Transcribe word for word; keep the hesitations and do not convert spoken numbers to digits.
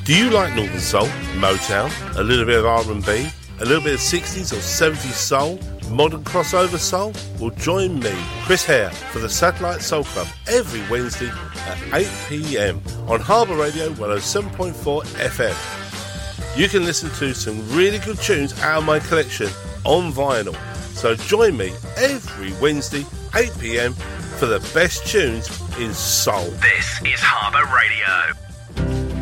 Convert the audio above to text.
Do you like Northern Soul, Motown, a little bit of R and B, a little bit of sixties or seventies soul, modern crossover soul? Well, join me, Chris Hare, for the Satellite Soul Club every Wednesday at eight p m on Harbour Radio one oh seven point four F M. You can listen to some really good tunes out of my collection on vinyl. So join me every Wednesday, eight p m, for the best tunes in soul. This is Harbour Radio.